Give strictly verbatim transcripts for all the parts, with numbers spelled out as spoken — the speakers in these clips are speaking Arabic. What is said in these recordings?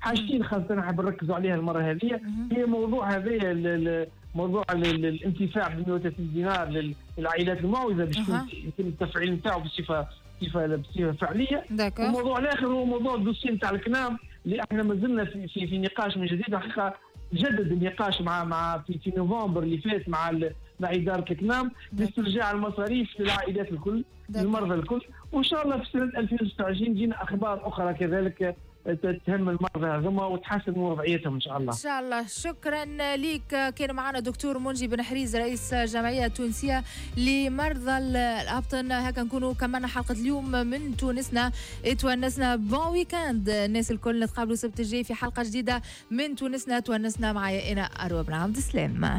حاجتين خاصة نحب نركزوا عليها المرة هذه، هي موضوع هذايا موضوع الانتفاع ب مئة وثلاثين دينار للعائلات المعوزة باش يتم التفعيل نتاعو بصفة بصفة بصفة فعلية. والموضوع الآخر هو موضوع الدوسي نتاع الكنام اللي احنا ما زلنا في, في في نقاش من جديد. حقيقة جدد النقاش مع مع في, في نوفمبر اللي فات مع مع إدارة الكنام لاسترجاع المصاريف للعائلات الكل للمرضى الكل، وإن شاء الله في سنة ألفين وستة وعشرين جينا أخبار أخرى كذلك تهم المرضى هذوما وتحسن من وضعيتهم ان شاء الله. ان شاء الله. شكرا ليك. كان معنا دكتور منجي بن حريز رئيس جمعيه تونسيه لمرضى الابطن. هكا نكونوا كملنا حلقه اليوم من تونسنا. اتونسنا بون ويكاند الناس الكل. نتقابلوا السبت الجاي في حلقه جديده من تونسنا. تونسنا معايا انا اروى بن عبد السلام.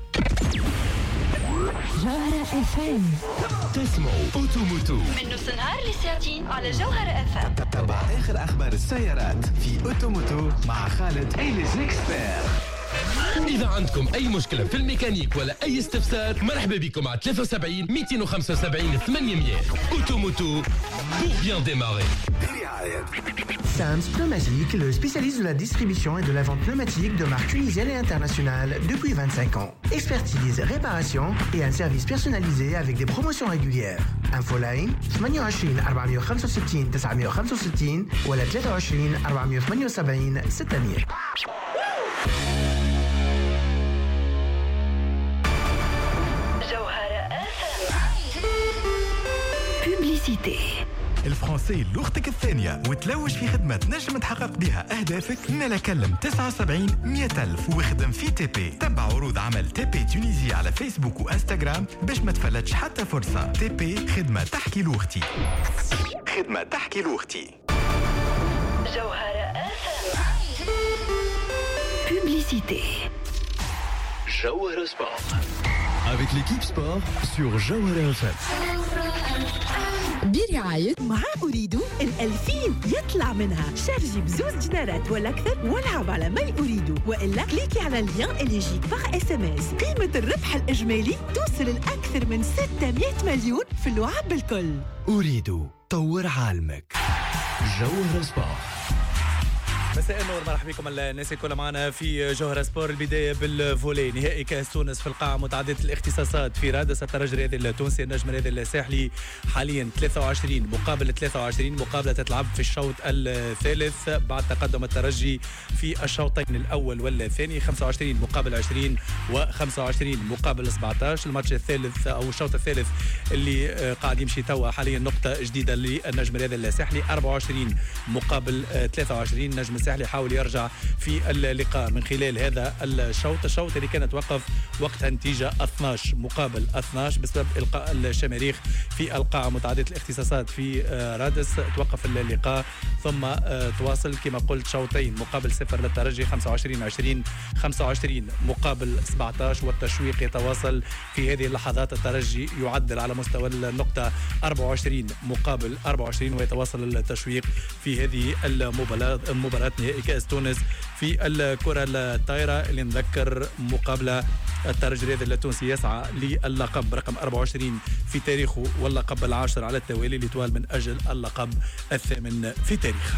جوهرة اف ام تسمعوا اوتوموتو من نص نهار لساعتين على جوهرة اف ام. تبع اخر اخبار السيارات في اوتوموتو مع خالد ايلز اكسبير. إذا عندكم أي مشكلة في الميكانيك ولا أي استفسار مرحبا بكم على ثلاثة وسبعين مئتين وخمسة وسبعين ثمانمئة. Automoto pour bien démarrer. Sams Pneumatique, le spécialiste de la distribution et de la vente pneumatique de marques tunisiennes et internationales depuis vingt-cinq ans. Expertise, réparation et un service personnalisé avec des promotions régulières. Infoline ثمانية وعشرين أربعمئة وخمسة وستين تسعمئة وخمسة وستين ولا ثلاثة وعشرين أربعمئة وثمانية وسبعين ستمئة. الفرنسي لغتك الثانية وتلوج في خدمة تنجم تحقق بها أهدافك. نلا كلم تسعة وسبعين مئة ألف وخدم في تي بي. تبع عروض عمل تي بي تونيزي على فيسبوك وإنستغرام باش ما تفلتش حتى فرصة. تي بي خدمة تحكي لغتي. خدمة تحكي لغتي. جوهرة Publicité. Jawhara Sport. Avec l'équipe sport sur Jawhara اف ام. برعاية مع أريد الألفين يطلع منها. شارجي بزوز دينارات ولا أكثر والعب على ما أريد، وإلا كليكي على اللين اللي يجيك باغ اس ام اس. قيمة الربح الإجمالي توصل لأكثر من ستمئة مليون في اللعب بالكل. أريد طور عالمك. جوهرة سبورت. مساء النور، مرحبا بكم الناس الكل معنا في جوهرة سبور. البداية بالفولي، نهائي كاس تونس في القاعة متعددة الاختصاصات في رادس. الترجي الرياضي التونسي النجم الرياضي الساحلي حاليا ثلاثة وعشرين مقابل ثلاثة وعشرين. مقابلة تتلعب في الشوط الثالث بعد تقدم الترجي في الشوطين الأول والثاني. خمسة وعشرين مقابل عشرين وخمسة وعشرين مقابل سبعة عشر. الماتش الثالث أو الشوط الثالث اللي قاعد يمشي توا حاليا نقطة جديدة للنجم الرياضي الساحلي. أربعة وعشرين مقابل ثلاثة وعشرين. نجم الساحلي حاول يرجع في اللقاء من خلال هذا الشوط. الشوط اللي كانت وقف وقتها نتيجة اثناش مقابل اثناش بسبب إلقاء الشماريخ في القاعة متعددة الاختصاصات في رادس. توقف اللقاء ثم تواصل كما قلت شوطين مقابل صفر للترجي. خمسة وعشرين عشرين خمسة وعشرين مقابل سبعة عشر والتشويق يتواصل في هذه اللحظات. الترجي يعدل على مستوى النقطة أربعة وعشرين مقابل أربعة وعشرين ويتواصل التشويق في هذه المباراة مباراة نهائي كأس تونس في الكرة الطايرة اللي نذكر مقابلة الترجي الرياضي التونسي يسعى للقب رقم أربعة وعشرين في تاريخه واللقب العاشر على التوالي لتوال من أجل اللقب الثامن في تاريخه.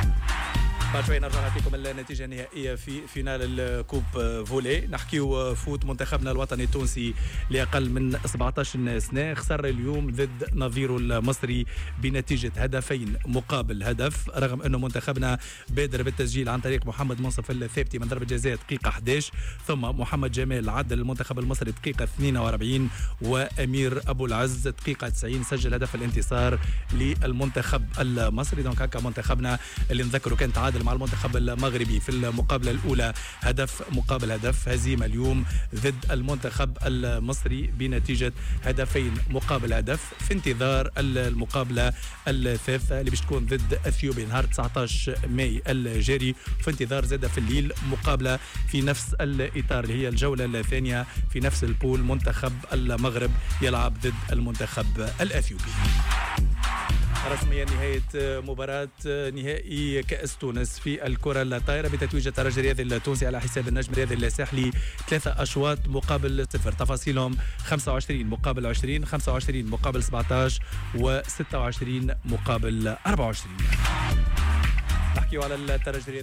بعد شوي نرجع نعطيكم النتيجة النهائية في فينال الكوب فولي. نحكيو فوت منتخبنا الوطني التونسي لأقل من سبعة عشر سنة. خسر اليوم ضد نظيره المصري بنتيجة هدفين مقابل هدف، رغم أنه منتخبنا بادر بالتسجيل عن طريق محمد منصف الثابتي من ضربة جزاء دقيقة أحد عشر، ثم محمد جمال عدل المنتخب المصري دقيقة اثنين وأربعين، وأمير أبو العز دقيقة تسعين سجل هدف الانتصار للمنتخب المصري. دونك هكا منتخبنا اللي نذكره كان تعادل مع المنتخب المغربي في المقابلة الأولى هدف مقابل هدف. هزيمة اليوم ضد المنتخب المصري بنتيجة هدفين مقابل هدف في انتظار المقابلة الثالثة اللي باش تكون ضد أثيوبيا نهار تسعة عشر ماي الجاري. في انتظار زادة في الليل مقابلة في نفس الإطار اللي هي الجولة الثانية في نفس البول. منتخب المغرب يلعب ضد المنتخب الأثيوبي. رسميا نهاية مباراة نهائي كأس تونس في الكرة الطايرة بتتويج الترجي الرياضي التونسي على حساب النجم الرياضي الساحلي ثلاثة أشواط مقابل صفر. تفاصيلهم خمسة وعشرين مقابل عشرين، خمسة وعشرين مقابل سبعة عشر وستة وعشرين مقابل أربعة وعشرين. نحكي على الترجي